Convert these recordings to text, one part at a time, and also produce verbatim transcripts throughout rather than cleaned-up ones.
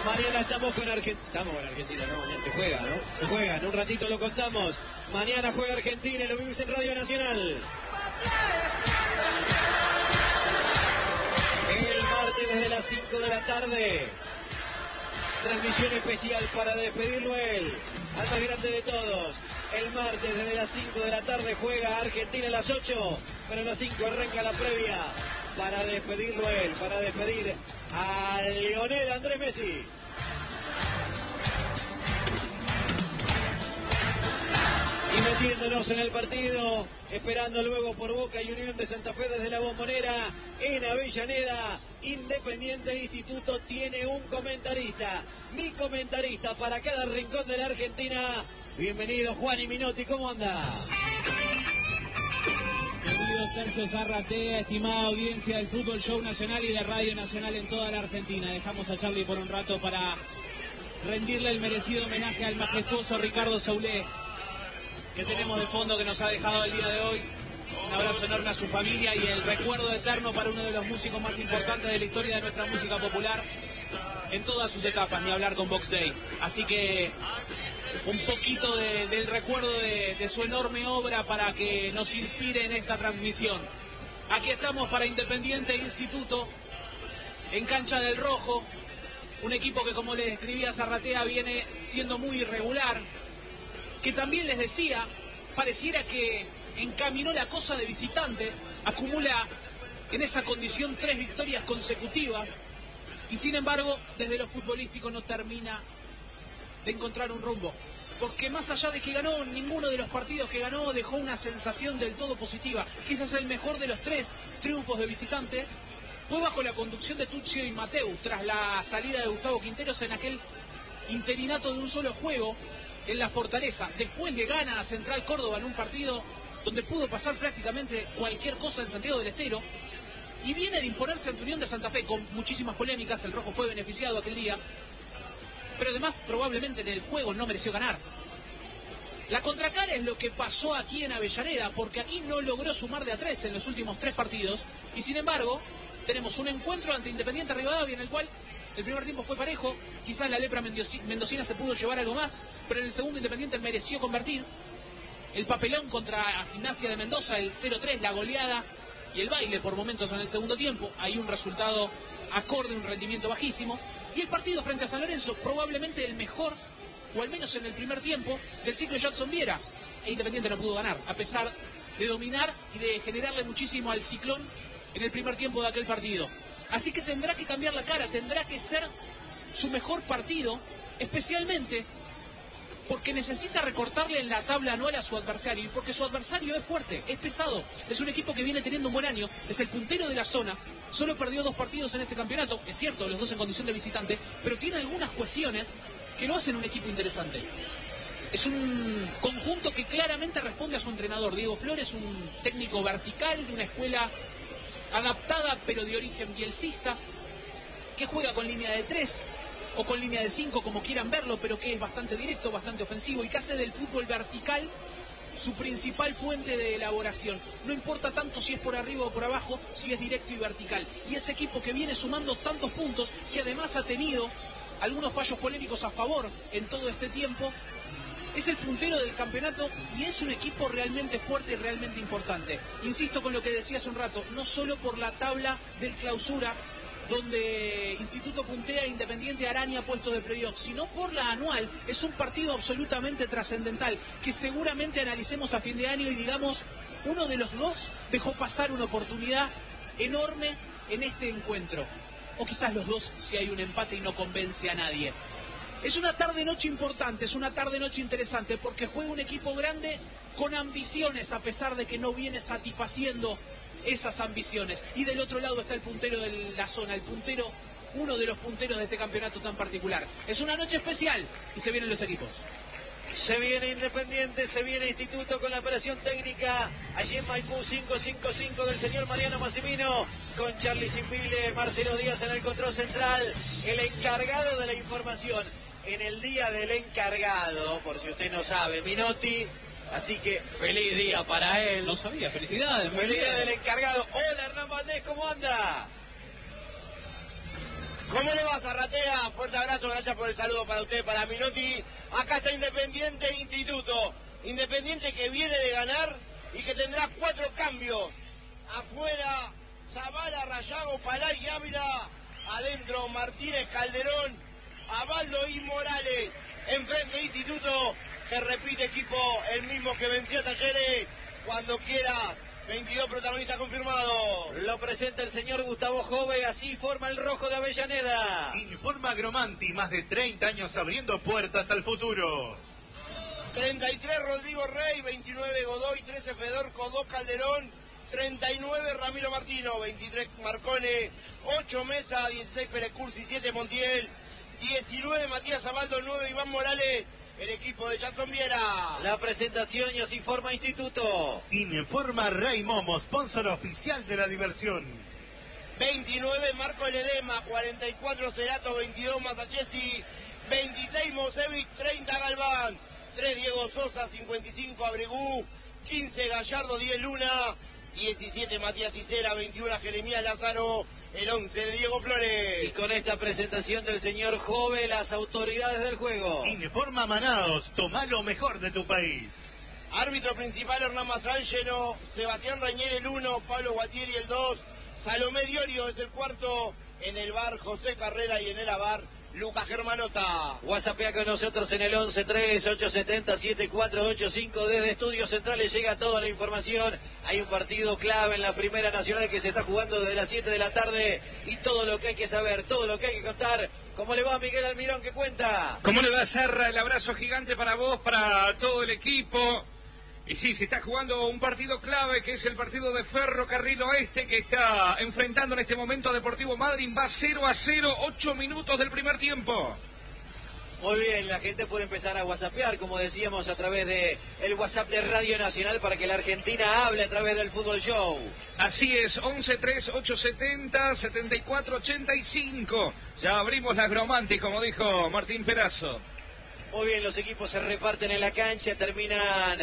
Mañana estamos con Argentina. Estamos con Argentina, no, mañana se juega, ¿no? Se juega, en un ratito lo contamos. Mañana juega Argentina y lo vimos en Radio Nacional. El martes desde las cinco de la tarde. Transmisión especial para despedirlo él, al más grande de todos. El martes desde las cinco de la tarde juega Argentina a las ocho. Pero a las cinco arranca la previa para despedirlo él, para despedir a Lionel Andrés Messi. Y metiéndonos en el partido, esperando luego por Boca y Unión de Santa Fe desde la Bombonera, en Avellaneda, Independiente Instituto tiene un comentarista. Mi comentarista para cada rincón de la Argentina. Bienvenido Juan y Minotti, ¿cómo anda? Querido Sergio Zarratea, estimada audiencia del Fútbol Show Nacional y de Radio Nacional en toda la Argentina. Dejamos a Charlie por un rato para rendirle el merecido homenaje al majestuoso Ricardo Soulé, que tenemos de fondo, que nos ha dejado el día de hoy. Un abrazo enorme a su familia y el recuerdo eterno para uno de los músicos más importantes de la historia de nuestra música popular en todas sus etapas, ni hablar con Box Day. Así que un poquito de, del recuerdo de, de su enorme obra para que nos inspire en esta transmisión. Aquí estamos para Independiente Instituto, en Cancha del Rojo, un equipo que, como les describía Zarratea, viene siendo muy irregular, que también les decía, pareciera que encaminó la cosa de visitante, acumula en esa condición tres victorias consecutivas, y sin embargo, desde lo futbolístico no termina de encontrar un rumbo. Porque más allá de que ganó, ninguno de los partidos que ganó dejó una sensación del todo positiva. Quizás el mejor de los tres triunfos de visitante fue bajo la conducción de Tuccio y Mateu, tras la salida de Gustavo Quinteros en aquel interinato de un solo juego en la Fortaleza. Después le gana a Central Córdoba en un partido donde pudo pasar prácticamente cualquier cosa en Santiago del Estero, y viene de imponerse ante Unión de Santa Fe con muchísimas polémicas. El rojo fue beneficiado aquel día, pero además probablemente en el juego no mereció ganar. La contracara es lo que pasó aquí en Avellaneda, porque aquí no logró sumar de a tres en los últimos tres partidos, y sin embargo tenemos un encuentro ante Independiente Rivadavia en el cual el primer tiempo fue parejo. Quizás la lepra mendocina se pudo llevar algo más, pero en el segundo Independiente mereció convertir. El papelón contra Gimnasia de Mendoza, el cero tres, la goleada y el baile por momentos en el segundo tiempo. Hay un resultado acorde, un rendimiento bajísimo. Y el partido frente a San Lorenzo, probablemente el mejor, o al menos en el primer tiempo, del ciclo Jackson Viera. E Independiente no pudo ganar, a pesar de dominar y de generarle muchísimo al Ciclón en el primer tiempo de aquel partido. Así que tendrá que cambiar la cara, tendrá que ser su mejor partido, especialmente porque necesita recortarle en la tabla anual a su adversario, y porque su adversario es fuerte, es pesado, es un equipo que viene teniendo un buen año, es el puntero de la zona, solo perdió dos partidos en este campeonato, es cierto, los dos en condición de visitante, pero tiene algunas cuestiones que lo hacen un equipo interesante. Es un conjunto que claramente responde a su entrenador. Diego Flores, un técnico vertical de una escuela adaptada pero de origen bielcista, que juega con línea de tres o con línea de cinco, como quieran verlo, pero que es bastante directo, bastante ofensivo, y que hace del fútbol vertical su principal fuente de elaboración. No importa tanto si es por arriba o por abajo, si es directo y vertical. Y ese equipo que viene sumando tantos puntos, que además ha tenido algunos fallos polémicos a favor en todo este tiempo, es el puntero del campeonato y es un equipo realmente fuerte y realmente importante. Insisto con lo que decía hace un rato, no solo por la tabla del clausura, donde Instituto puntea, Independiente araña puestos de playoff, sino por la anual. Es un partido absolutamente trascendental, que seguramente analicemos a fin de año y digamos, uno de los dos dejó pasar una oportunidad enorme en este encuentro. O quizás los dos si hay un empate y no convence a nadie. Es una tarde-noche importante, es una tarde-noche interesante, porque juega un equipo grande con ambiciones, a pesar de que no viene satisfaciendo esas ambiciones. Y del otro lado está el puntero de la zona, el puntero, uno de los punteros de este campeonato tan particular. Es una noche especial y se vienen los equipos. Se viene Independiente, se viene Instituto con la operación técnica allí en Maipú cinco cinco cinco del señor Mariano Massimino, con Charlie Zimbile, Marcelo Díaz en el control central, el encargado de la información en el día del encargado, por si usted no sabe, Minotti. Así que feliz día para él. No sabía, felicidades. Feliz día del encargado. Hola Hernán Valdés, ¿cómo anda? ¿Cómo le va, Zarratea? Fuerte abrazo, gracias por el saludo para usted, para Minotti. Acá está Independiente Instituto. Independiente que viene de ganar y que tendrá cuatro cambios. Afuera, Zavala, Rayago, Palay y Ávila. Adentro, Martínez, Calderón, Abaldo y Morales. Enfrente, Instituto, que repite equipo, el mismo que venció a Talleres. Cuando quiera, veintidós protagonistas confirmados. Lo presenta el señor Gustavo Jove, así forma el rojo de Avellaneda. Informa Gromanti, más de treinta años abriendo puertas al futuro. treinta y tres Rodrigo Rey, veintinueve Godoy, trece Fedorco, dos Calderón, treinta y nueve Ramiro Martino, veintitrés Marcone, ocho Mesa, dieciséis Pérez Cursi, siete Montiel, diecinueve Matías Abaldo, nueve Iván Morales. El equipo de Jackson Viera. La presentación y así forma Instituto. Informa Rey Momo, sponsor oficial de la diversión. veintinueve Marco Ledema, cuarenta y cuatro Cerato, veintidós Masachesi, veintiséis Mosevic, treinta Galván, tres Diego Sosa, cincuenta y cinco Abregú, quince Gallardo, diez Luna, diecisiete Matías Ticera, veintiuno Jeremías Lázaro, el once de Diego Flores. Y con esta presentación del señor Jove, las autoridades del juego. Informa Manaos, toma lo mejor de tu país. Árbitro principal Hernán Mastrangelo, Sebastián Reñer el uno, Pablo Guatieri el dos, Salomé Diorio es el cuarto, en el bar José Carrera y en el abar Lucas Germanota. WhatsAppea con nosotros en el once tres ocho siete cero siete cuatro ocho cinco. Desde Estudios Centrales llega toda la información. Hay un partido clave en la Primera Nacional que se está jugando desde las siete de la tarde. Y todo lo que hay que saber, todo lo que hay que contar. ¿Cómo le va Miguel Almirón? ¿Qué cuenta? ¿Cómo le va, Serra? El abrazo gigante para vos, para todo el equipo. Y sí, se está jugando un partido clave, que es el partido de Ferrocarril Oeste, que está enfrentando en este momento a Deportivo Madryn. Va cero a cero, ocho minutos del primer tiempo. Muy bien, la gente puede empezar a whatsappear, como decíamos, a través de el WhatsApp de Radio Nacional para que la Argentina hable a través del Fútbol Show. Así es, once tres ocho siete cero setenta y cuatro ochenta y cinco. Ya abrimos la Gromanti, como dijo Martín Perazo. Muy bien, los equipos se reparten en la cancha, terminan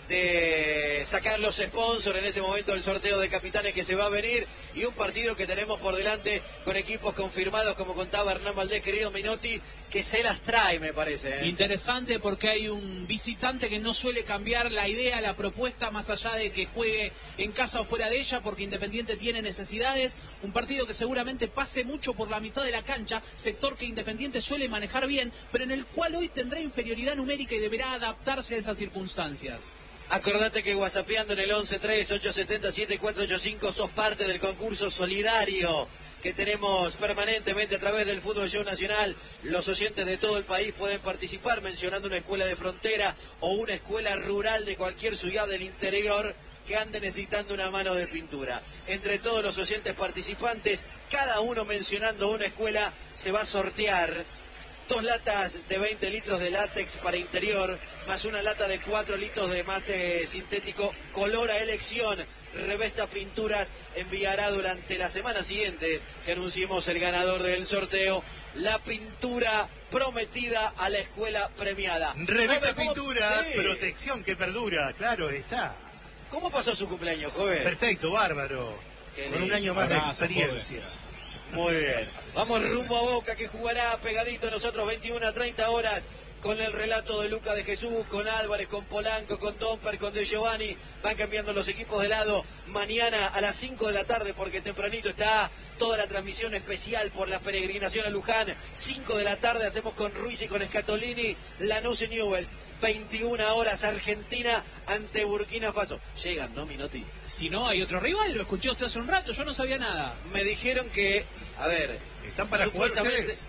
de sacar los sponsors en este momento el sorteo de capitanes que se va a venir y un partido que tenemos por delante con equipos confirmados, como contaba Hernán Valdés, querido Minotti, que se las trae, me parece, ¿eh? Interesante porque hay un visitante que no suele cambiar la idea, la propuesta, más allá de que juegue en casa o fuera de ella, porque Independiente tiene necesidades. Un partido que seguramente pase mucho por la mitad de la cancha, sector que Independiente suele manejar bien, pero en el cual hoy tendrá inferioridad numérica y deberá adaptarse a esas circunstancias. Acordate que whatsappeando en el once tres ocho siete cero siete cuatro ocho cinco sos parte del concurso solidario que tenemos permanentemente a través del Fútbol Show Nacional. Los oyentes de todo el país pueden participar mencionando una escuela de frontera o una escuela rural de cualquier ciudad del interior que ande necesitando una mano de pintura. Entre todos los oyentes participantes, cada uno mencionando una escuela, se va a sortear dos latas de veinte litros de látex para interior, más una lata de cuatro litros de mate sintético, color a elección. Revesta Pinturas enviará durante la semana siguiente que anunciemos el ganador del sorteo la pintura prometida a la escuela premiada. Revesta ¿Cómo? Pinturas, Sí. Protección que perdura, claro está. ¿Cómo pasó su cumpleaños, joven? Perfecto, bárbaro. Qué Con un lindo. año más de Abrazo, experiencia. Muy bien. Vamos rumbo a Boca, que jugará pegadito nosotros veintiuna a treinta horas con el relato de Luca de Jesús, con Álvarez, con Polanco, con Domper, con De Giovanni. Van cambiando los equipos de lado. Mañana a las cinco de la tarde, porque tempranito está toda la transmisión especial por la peregrinación a Luján. cinco de la tarde hacemos con Ruiz y con Scatolini, Lanús y Newell's. veintiuna horas Argentina ante Burkina Faso. Llegan, ¿no, Minotti? Si no, hay otro rival, lo escuché usted hace un rato, yo no sabía nada. Me dijeron que, a ver, ¿Están para jugar supuestamente... ustedes?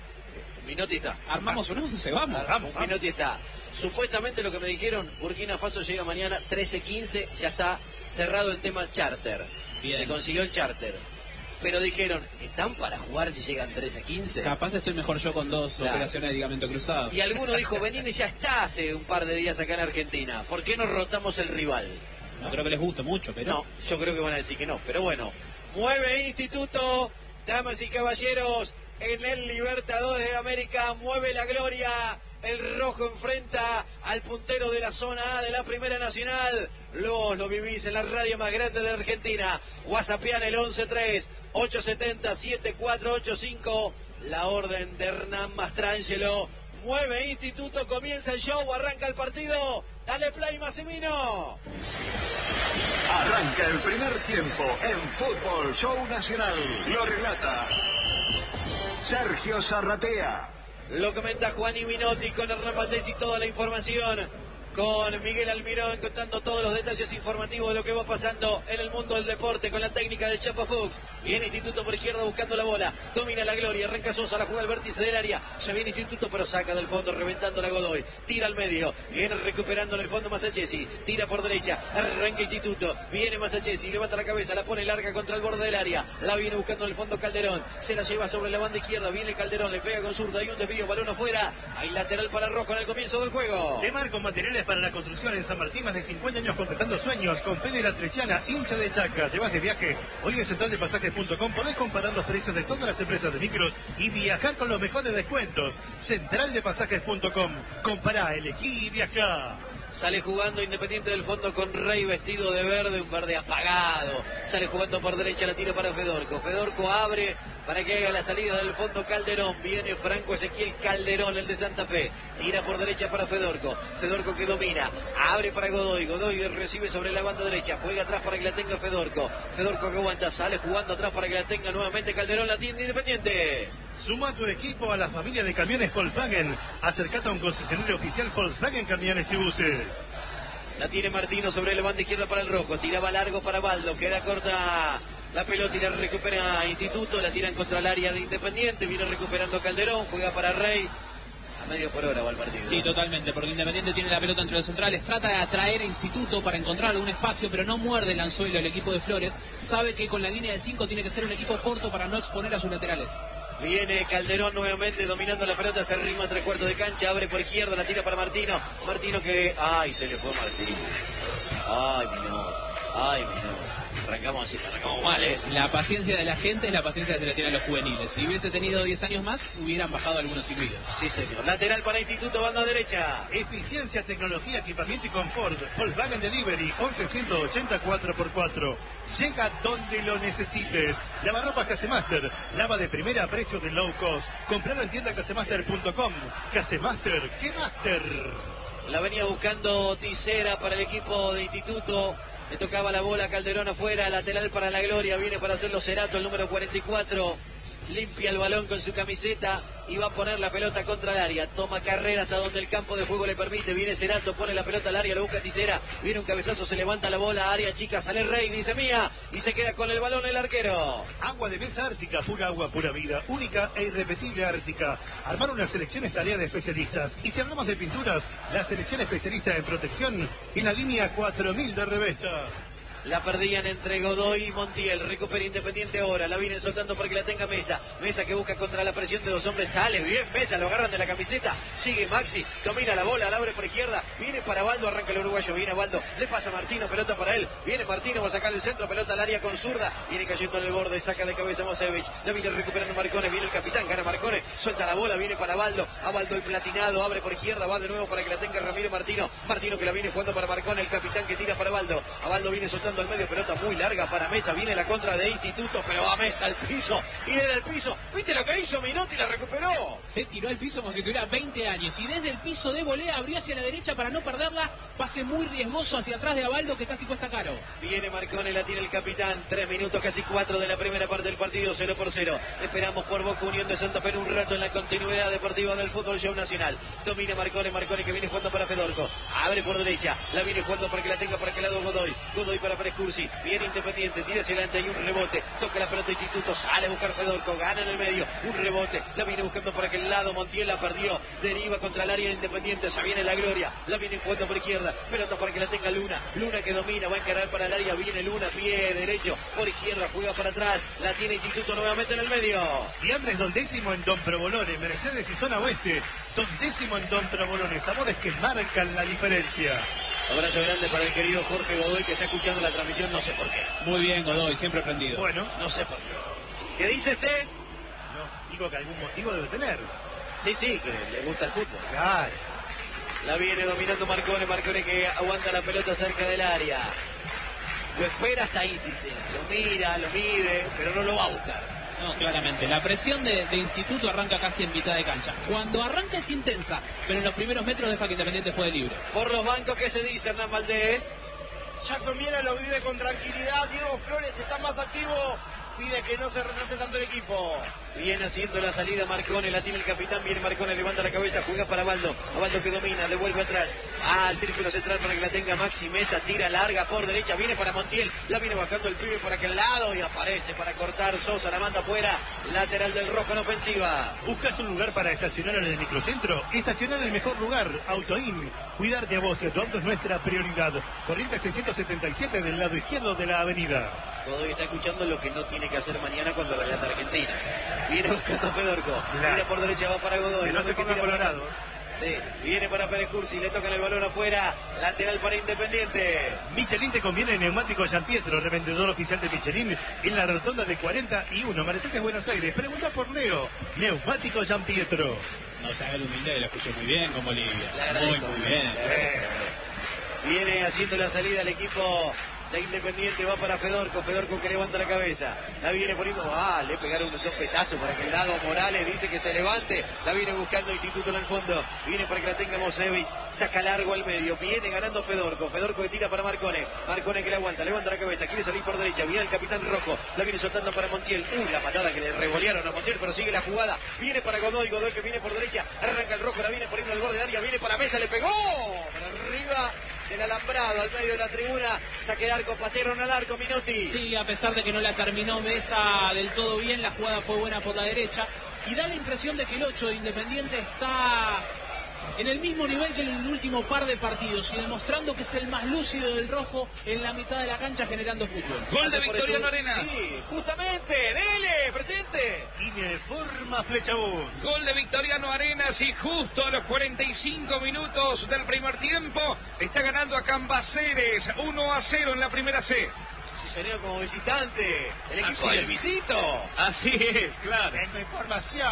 Minotti está. Armamos un once, vamos. Vamos, vamos. Minotti está. Supuestamente lo que me dijeron, Burkina Faso llega mañana trece quince, ya está cerrado el tema charter. Bien. Se consiguió el charter. Pero dijeron, ¿están para jugar si llegan trece quince? Capaz estoy mejor yo con dos Claro. operaciones de ligamento cruzado. Y alguno dijo, Benítez ya está hace un par de días acá en Argentina. ¿Por qué no rotamos el rival? No creo que les guste mucho, pero... No, yo creo que van a decir que no. Pero bueno, mueve Instituto, damas y caballeros, en el Libertadores de América, mueve la gloria. El rojo enfrenta al puntero de la zona A de la Primera Nacional. Lo, lo vivís en la radio más grande de Argentina. WhatsAppean el once tres ocho siete cero siete cuatro ocho cinco. la orden de Hernán Mastrangelo. Mueve Instituto, comienza el show, arranca el partido. Dale play, Massimino. Arranca el primer tiempo en Fútbol Show Nacional. Lo relata Sergio Zarratea. Lo comenta Juan y Minotti con Hernán Valdés y toda la información. Con Miguel Almirón contando todos los detalles informativos de lo que va pasando en el mundo del deporte con la técnica del Chapa Fox. Viene Instituto por izquierda buscando la bola. Domina la Gloria. Arranca Sosa, la juega al vértice del área. Se viene Instituto pero saca del fondo reventando la Godoy. Tira al medio. Viene recuperando en el fondo Masachesi. Tira por derecha. Arranca Instituto. Viene Masachesi. Levanta la cabeza. La pone larga contra el borde del área. La viene buscando en el fondo Calderón. Se la lleva sobre la banda izquierda. Viene Calderón. Le pega con zurda. Hay un desvío. Balón afuera. Hay lateral para Rojo en el comienzo del juego. De Marco Materiales para la construcción en San Martín, más de cincuenta años completando sueños. Con Fede La Trechana, hincha de Chaca. Te vas de viaje. Hoy en central de pasajes punto com podés comparar los precios de todas las empresas de micros y viajar con los mejores descuentos. central de pasajes punto com. Compará, elegí y viajá. Sale jugando Independiente del fondo con Rey vestido de verde, un verde apagado. Sale jugando por derecha, la tira para Fedorco. Fedorco abre para que haga la salida del fondo Calderón. Viene Franco Ezequiel Calderón, el de Santa Fe. Tira por derecha para Fedorco. Fedorco que domina. Abre para Godoy. Godoy recibe sobre la banda derecha. Juega atrás para que la tenga Fedorco. Fedorco que aguanta. Sale jugando atrás para que la tenga nuevamente Calderón. La tiene Independiente. Suma tu equipo a la familia de camiones Volkswagen. Acércate a un concesionario oficial Volkswagen Camiones y Buses. La tiene Martino sobre la banda izquierda para el Rojo. Tiraba largo para Baldo. Queda corta la pelota y la recupera Instituto. La tiran contra el área de Independiente. Viene recuperando Calderón. Juega para Rey. A medio por hora va el partido. Sí, totalmente, porque Independiente tiene la pelota entre los centrales. Trata de atraer a Instituto para encontrar algún espacio, pero no muerde el anzuelo el equipo de Flores. Sabe que con la línea de cinco tiene que ser un equipo corto para no exponer a sus laterales. Viene Calderón nuevamente dominando la pelota, se arrima a tres cuartos de cancha, abre por izquierda, la tira para Martino. Martino que... ¡Ay, se le fue Martino! ¡Ay, Minot! ¡Ay, Minot! Arrancamos así, arrancamos mal, ¿eh? La paciencia de la gente es la paciencia que se le tiene a los juveniles. Si hubiese tenido diez años más, hubieran bajado algunos silbidos. Sí, señor. Lateral para Instituto, banda derecha. Eficiencia, tecnología, equipamiento y confort. Volkswagen Delivery, once ciento ochenta cuatro por cuatro. Llega donde lo necesites. Lavarropas Casemaster. Lava de primera a precio de low cost. Compralo en tienda casemaster punto com. Casemaster, ¿qué master? La venía buscando Tisera para el equipo de Instituto. Le tocaba la bola a Calderón afuera, lateral para la Gloria, viene para hacerlo Cerato, el número cuarenta y cuatro. Limpia el balón con su camiseta y va a poner la pelota contra el área. Toma carrera hasta donde el campo de juego le permite. Viene Cerato, pone la pelota al área, lo busca Tisera. Viene un cabezazo, se levanta la bola, área chica, sale Rey, dice mía. Y se queda con el balón el arquero. Agua de mesa Ártica, pura agua, pura vida. Única e irrepetible Ártica. Armar una selección es tarea de especialistas. Y si hablamos de pinturas, la selección especialista en protección en la línea cuatro mil de Revesta. La perdían entre Godoy y Montiel. Recupera Independiente ahora. La vienen soltando para que la tenga Mesa. Mesa que busca contra la presión de dos hombres. Sale bien Mesa. Lo agarran de la camiseta. Sigue Maxi. Domina la bola. La abre por izquierda. Viene para Baldo. Arranca el uruguayo. Viene Baldo. Le pasa a Martino. Pelota para él. Viene Martino. Va a sacar el centro. Pelota al área con zurda. Viene cayendo en el borde. Saca de cabeza Mosevich. La viene recuperando Marcone. Viene el capitán. Gana Marcone. Suelta la bola. Viene para Baldo. A Baldo el platinado. Abre por izquierda. Va de nuevo para que la tenga Ramiro Martino. Martino que la viene jugando para Marcone. El capitán que tira para Baldo. A Baldo viene soltando al medio. Pelota muy larga para Mesa, viene la contra de Instituto, pero va Mesa al piso, y desde el piso, ¿viste lo que hizo Minotti? La recuperó. Se tiró al piso como si tuviera veinte años, y desde el piso de volea abrió hacia la derecha para no perderla, pase muy riesgoso hacia atrás de Abaldo que casi cuesta caro. Viene Marcone, la tiene el capitán, tres minutos, casi cuatro de la primera parte del partido, cero por cero. Esperamos por Boca Unión de Santa Fe en un rato en la continuidad deportiva del Fútbol Show Nacional. Domina Marcone, Marcone que viene jugando para Fedorco, abre por derecha, la viene jugando para que la tenga para aquel lado Godoy, Godoy para Prescursi, viene Independiente, tira hacia adelante, hay un rebote, toca la pelota de Instituto, sale a buscar Fedorco, gana en el medio, un rebote, la viene buscando por aquel lado, Montiel la perdió, deriva contra el área de Independiente, ya viene la Gloria, la viene jugando por izquierda, pelota para que la tenga Luna, Luna que domina, va a encarar para el área, viene Luna, pie derecho, por izquierda, juega para atrás, la tiene Instituto nuevamente en el medio. Fiambres Don Décimo en Don Provolone, Mercedes y Zona Oeste, Don Décimo en Don Provolone, sabores que marcan la diferencia. Abrazo grande para el querido Jorge Godoy que está escuchando la transmisión, no sé por qué. Muy bien, Godoy, siempre prendido. Bueno, no sé por qué. ¿Qué dice usted? No, digo que algún motivo debe tener. Sí, sí, que le gusta el fútbol. Claro. La viene dominando Marcone, Marcone que aguanta la pelota cerca del área. Lo espera hasta ahí, dice. Lo mira, lo mide, pero no lo va a buscar. No, claramente. La presión de, de Instituto arranca casi en mitad de cancha. Cuando arranca es intensa, pero en los primeros metros deja que Independiente juegue libre. Por los bancos, ¿qué se dice, Hernán Valdés? Jackson Viera lo vive con tranquilidad. Diego Flores está más activo. Pide que no se retrase tanto el equipo. Viene haciendo la salida Marcone, la tiene el capitán, viene Marcone, levanta la cabeza, juega para Baldo, Baldo que domina, devuelve atrás, ah, al círculo central para que la tenga Maxi Mesa, tira larga por derecha, viene para Montiel, la viene bajando el pibe por aquel lado y aparece para cortar Sosa, la manda afuera, lateral del rojo en ofensiva. ¿Buscas un lugar para estacionar en el microcentro? Estacionar en el mejor lugar, Autoin. Cuidarte a vos y a tu auto es nuestra prioridad. Corriente seiscientos setenta y siete del lado izquierdo de la avenida. Godoy está escuchando lo que no tiene que hacer mañana cuando relata Argentina. Viene buscando a Fedorco. Claro. Viene por derecha, va para Godoy. Que no se ponga colorado. Sí, viene para Pérez Cursi, le tocan el balón afuera. Lateral para Independiente. Michelin te conviene neumático Gianpietro, revendedor oficial de Michelin en la rotonda de cuarenta y uno. Mercedes Buenos Aires. Pregunta por Leo. Neumático Gianpietro. No se haga el humilde, lo escuché muy bien con Bolivia. Muy, muy bien. Viene haciendo la salida el equipo de Independiente, va para Fedorco, Fedorco que levanta la cabeza, la viene poniendo, ah, le pegaron unos dos petazos para que el lado Morales dice que se levante, la viene buscando Instituto en el fondo, viene para que la tenga Mosevich, saca largo al medio, viene ganando Fedorco, Fedorco que tira para Marcone, Marcone que la aguanta, levanta la cabeza, quiere salir por derecha, viene el capitán rojo, la viene soltando para Montiel, uh, la patada que le revolearon a Montiel, pero sigue la jugada, viene para Godoy, Godoy que viene por derecha, arranca el rojo, la viene poniendo al borde del área, viene para Mesa, le pegó, para arriba del alambrado, al medio de la tribuna, saque de arco, patearon al arco, Minotti. Sí, a pesar de que no la terminó Mesa del todo bien, la jugada fue buena por la derecha, y da la impresión de que el ocho de Independiente está en el mismo nivel que en el último par de partidos, y demostrando que es el más lúcido del rojo en la mitad de la cancha generando fútbol. Gol de Victoriano Arenas. Sí, justamente, dele, presente. Y de forma Flechabús. Gol de Victoriano Arenas y justo a los cuarenta y cinco minutos del primer tiempo está ganando a Cambaceres uno a cero en la primera C. Sí, señor, como visitante, el equipo Así del es. visito. Así es, claro. Tengo información.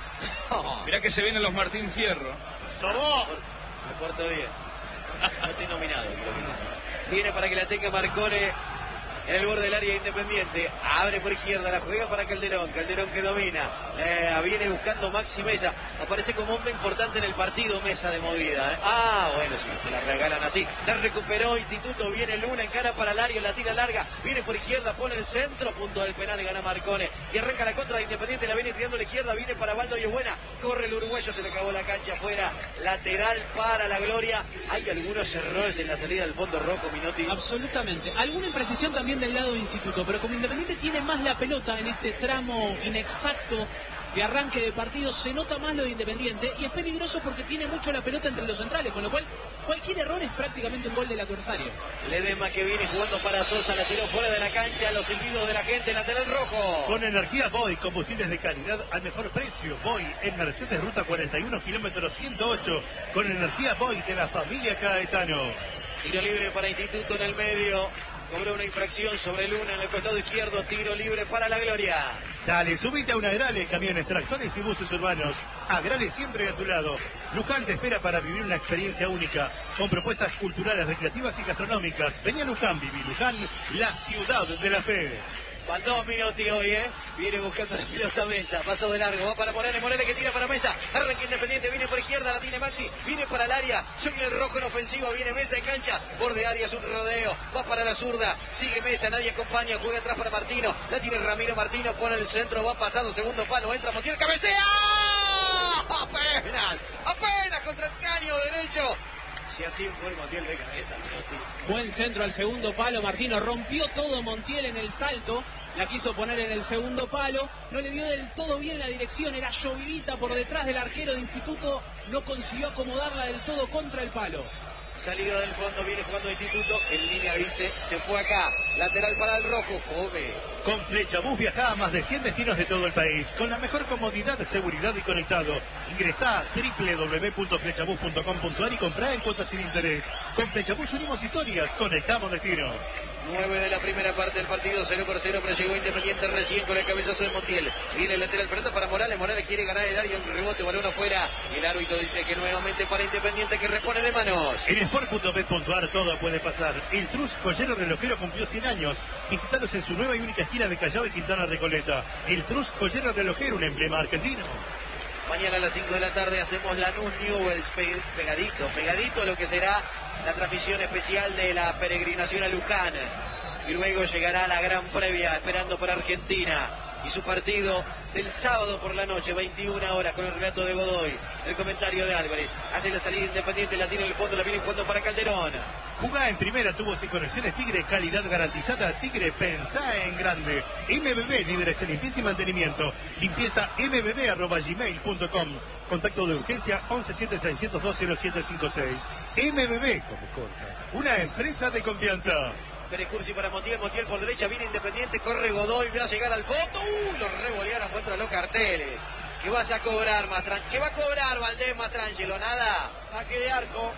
Mirá que se vienen los Martín Fierro. Sobó. Me porto bien. No estoy nominado, quiero que sepa. Viene para que la tenga Marcone en el borde del área Independiente. Abre por izquierda, la juega para Calderón. Calderón que domina. Eh, viene buscando Maxi Mesa. Aparece como hombre importante en el partido Mesa de movida. ¿eh? Ah, bueno, sí, se la regalan así. La recuperó Instituto. Viene Luna, encara para el área, la tira larga. Viene por izquierda, pone el centro. Punto del penal, gana Marcone. Y arranca la contra de Independiente. La viene tirando a la izquierda. Viene para Baldo y es buena. Corre el uruguayo, se le acabó la cancha afuera. Lateral para la Gloria. Hay algunos errores en la salida del fondo rojo, Minotti. Absolutamente. Alguna imprecisión también del lado de Instituto, pero como Independiente tiene más la pelota en este tramo inexacto de arranque de partido, se nota más lo de Independiente y es peligroso porque tiene mucho la pelota entre los centrales, con lo cual cualquier error es prácticamente un gol del adversario. Ledesma que viene jugando para Sosa, la tiró fuera de la cancha, los silbidos de la gente, lateral rojo. Con energía Boy, combustibles de calidad al mejor precio. Boy en Mercedes Ruta cuarenta y uno, kilómetro ciento ocho. Con energía Boy de la familia Caetano. Tiro libre para Instituto en el medio. Cobró una infracción sobre Luna en el costado izquierdo. Tiro libre para la Gloria. Dale, subite a una Agrale, camiones, tractores y buses urbanos. Agrale siempre a tu lado. Luján te espera para vivir una experiencia única, con propuestas culturales, recreativas y gastronómicas. Vení a Luján, viví Luján, la ciudad de la fe. Van dos Minotti hoy, ¿eh? Viene buscando la pelota Mesa. Pasó de largo. Va para Morales. Morales que tira para Mesa. Arranca Independiente. Viene por izquierda. La tiene Maxi. Viene para el área. Suena el rojo en ofensiva. Viene Mesa en cancha. Borde área. Es un rodeo. Va para la zurda. Sigue Mesa. Nadie acompaña. Juega atrás para Martino. La tiene Ramiro Martino. Pone el centro. Va pasado. Segundo palo. Entra Montiel. ¡Cabecea! Apenas. Apenas contra el caño derecho. Si así un gol Montiel de cabeza, Minotti. Buen centro al segundo palo, Martino rompió todo Montiel en el salto, la quiso poner en el segundo palo, no le dio del todo bien la dirección, era llovidita por detrás del arquero de Instituto, no consiguió acomodarla del todo contra el palo. Salida del fondo, viene jugando Instituto, en línea dice, se fue acá, lateral para el rojo, Jove. Con Flechabús viajá a más de cien destinos de todo el país, con la mejor comodidad, seguridad y conectado. Ingresá a doble u doble u doble u punto flechabús punto com punto a r y comprá en cuotas sin interés. Con Flechabús unimos historias, conectamos destinos. nueve de la primera parte del partido, cero por cero, pero llegó Independiente recién con el cabezazo de Montiel. Viene el lateral pelota para Morales, Morales que quiere ganar el área, un rebote, balón afuera. Y el árbitro dice que nuevamente para Independiente, que repone de manos. En sport punto bet punto ar todo puede pasar. El Trus Joyero Relojero cumplió cien años. Visitalos en su nueva y única esquina de Callao y Quintana Recoleta. El Trus Joyero Relojero, un emblema argentino. Mañana a las cinco de la tarde hacemos la News Newells, pegadito, pegadito a lo que será la transmisión especial de la peregrinación a Luján. Y luego llegará la gran previa, esperando por Argentina y su partido del sábado por la noche, veintiuna horas, con el relato de Godoy, el comentario de Álvarez. Hace la salida Independiente, la tiene en el fondo, la viene jugando para Calderón. Jugá en primera, tuvo sin conexiones Tigre, calidad garantizada. Tigre, pensá en grande. M B B, líderes en limpieza y mantenimiento. Limpieza m b b arroba gmail punto com. Contacto de urgencia once siete seiscientos dos cero siete cinco seis. M B B, como corta, una empresa de confianza. Pérez Cursi para Montiel, Montiel por derecha, viene Independiente, corre Godoy, va a llegar al fondo. ¡Uy! Lo revolearon contra los carteles. ¿Qué vas a cobrar, Mastrangelo? ¿Qué va a cobrar Valdés, Mastrangelo? Nada. Saque de arco.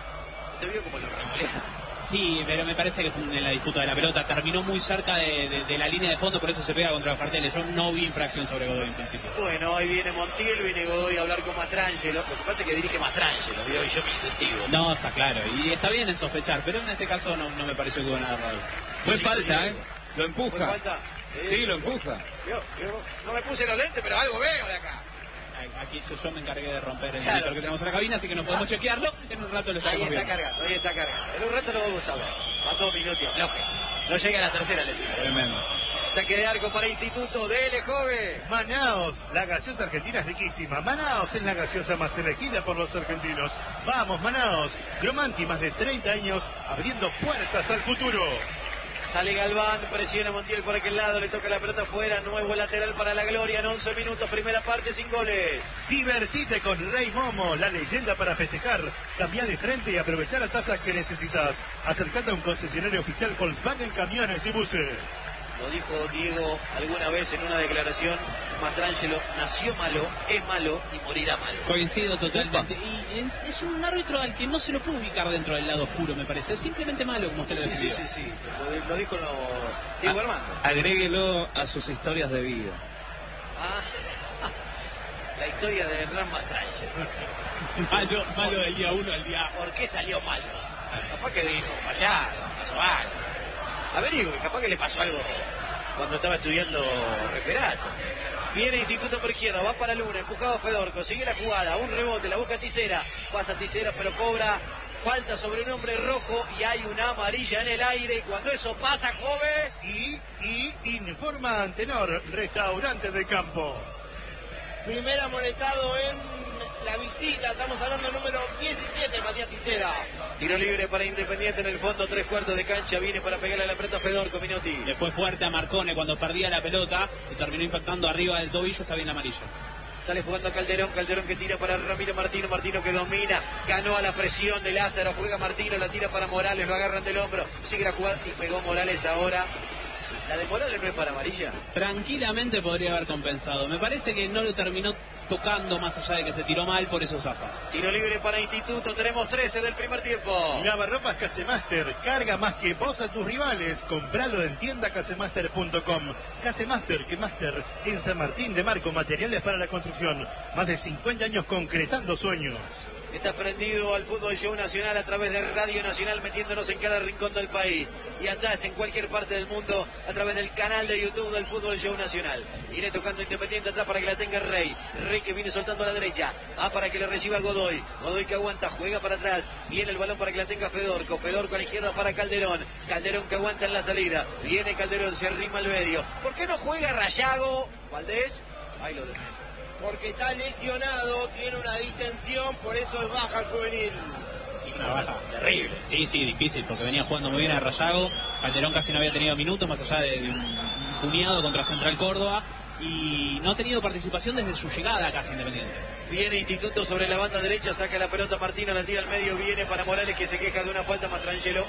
¿Te vio cómo lo revolearon? Sí, pero me parece que en la disputa de la pelota terminó muy cerca de, de, de la línea de fondo, por eso se pega contra los carteles. Yo no vi infracción sobre Godoy en principio. Bueno, ahí viene Montiel, viene Godoy a hablar con Mastrangelo. Lo que pasa es que dirige Mastrangelo, ¿vio? Y yo me incentivo. No, está claro, y está bien en sospechar, pero en este caso no, no me pareció que hubo nada raro. Fue Sí, falta, sí, ¿eh? Lo empuja. ¿Fue falta? Sí, lo empuja. Yo, yo no me puse los lentes, pero algo veo de acá. Aquí yo, yo me encargué de romper el Claro. monitor que tenemos en la cabina, así que no podemos chequearlo. En un rato lo Ahí estaremos está viendo. cargando, ahí está cargando. En un rato lo vamos a ver. Va dos minutos, lógico. No llega a la tercera, le pido. Tremendo. Saque de arco para Instituto, dele, joven. Manaos, la gaseosa argentina es riquísima. Manaos es la gaseosa más elegida por los argentinos. Vamos, Manaos. Cromanti, más de treinta años, abriendo puertas al futuro. Sale Galván, presiona Montiel por aquel lado, le toca la pelota afuera, nuevo lateral para la gloria en once minutos, primera parte sin goles. Divertite con Rey Momo, la leyenda para festejar. Cambia de frente y aprovechar la tasa que necesitas. Acercate a un concesionario oficial Volkswagen Camiones y Buses. Lo dijo Diego alguna vez en una declaración, Mastrangelo nació malo, es malo y morirá malo. Coincido totalmente. Y es, es un árbitro al que no se lo puede ubicar dentro del lado oscuro, me parece. Es simplemente malo, como usted lo Sí, sí, describió. sí, sí. Lo, lo dijo lo, Diego Armando. Agréguelo a sus historias de vida. Ah, la historia de Hernán Mastrangelo. Malo, malo del día uno al día. ¿Por qué salió malo? Capaz que dijo, allá, pasó algo. Averigüe, capaz que le pasó algo cuando estaba estudiando referato. Viene Instituto por izquierda, va para Luna, empujado a Fedorco, sigue la jugada, un rebote, la busca Tisera, pasa Tisera pero cobra falta sobre un hombre rojo y hay una amarilla en el aire y cuando eso pasa, joven... Y, y informa Antenor, restaurante de campo. Primer amonestado en la visita, estamos hablando del número diecisiete, Matías Tisera. Tiro libre para Independiente en el fondo, tres cuartos de cancha, viene para pegarle a la pelota a Fedorco, Minotti. Le fue fuerte a Marcone cuando perdía la pelota y terminó impactando arriba del tobillo, está bien la amarilla. Sale jugando a Calderón, Calderón que tira para Ramiro Martino, Martino que domina, ganó a la presión de Lázaro, juega Martino, la tira para Morales, lo agarran del hombro, sigue la jugada y pegó Morales ahora. ¿La de Morales no es para amarilla? Tranquilamente podría haber compensado. Me parece que no lo terminó tocando más allá de que se tiró mal, por eso zafa. Tiro libre para Instituto, tenemos trece del primer tiempo. Lavarropas Casemaster, carga más que vos a tus rivales. Compralo en tienda casemaster punto com. Casemaster, que Master en San Martín de Marco, materiales para la construcción. Más de cincuenta años concretando sueños. Estás prendido al Fútbol Show Nacional a través de Radio Nacional, metiéndonos en cada rincón del país. Y andás en cualquier parte del mundo a través del canal de YouTube del Fútbol Show Nacional. Viene tocando Independiente atrás para que la tenga Rey. Rey que viene soltando a la derecha. Ah, para que le reciba Godoy. Godoy que aguanta, juega para atrás. Viene el balón para que la tenga Fedorco. Fedorco a la izquierda para Calderón. Calderón que aguanta en la salida. Viene Calderón, se arrima al medio. ¿Por qué no juega Rayago? ¿Valdés? Ahí lo tenés. Porque está lesionado, tiene una distensión, por eso es baja el juvenil. Una baja terrible. Sí, sí, difícil, porque venía jugando muy bien a Rayago. Calderón casi no había tenido minutos, más allá de, de un puñado contra Central Córdoba. Y no ha tenido participación desde su llegada a Casa Independiente. Viene Instituto sobre la banda derecha, saca la pelota Martino, la tira al medio, viene para Morales que se queja de una falta, Mastrangelo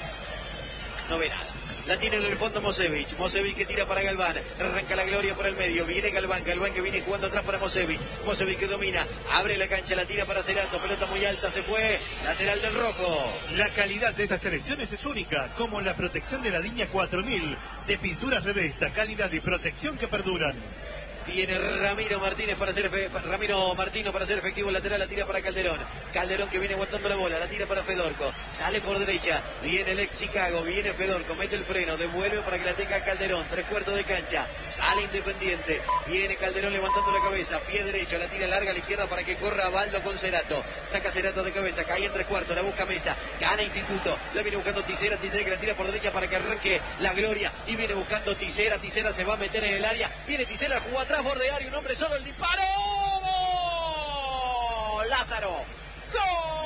no ve nada. La tiene en el fondo Mosevich, Mosevich que tira para Galván, arranca la gloria por el medio, viene Galván, Galván que viene jugando atrás para Mosevich, Mosevich que domina, abre la cancha, la tira para Cerato, pelota muy alta, se fue, lateral del rojo. La calidad de estas elecciones es única, como la protección de la línea cuatro mil de Pinturas Revesta, calidad y protección que perduran. Viene Ramiro Martínez para hacer Ramiro Martino para hacer efectivo el lateral, la tira para Calderón. Calderón que viene aguantando la bola, la tira para Fedorco. Sale por derecha, viene el ex Chicago, viene Fedorco, mete el freno, devuelve para que la tenga Calderón, tres cuartos de cancha. Sale Independiente, viene Calderón levantando la cabeza, pie derecho, la tira larga a la izquierda para que corra Baldo con Cerato. Saca Cerato de cabeza, cae en tres cuartos, la busca Mesa, gana Instituto, la viene buscando Tisera, Tisera que la tira por derecha para que arranque la gloria y viene buscando Tisera, Tisera se va a meter en el área, viene Tisera, jugó atrás, borde área, un hombre solo, el disparo.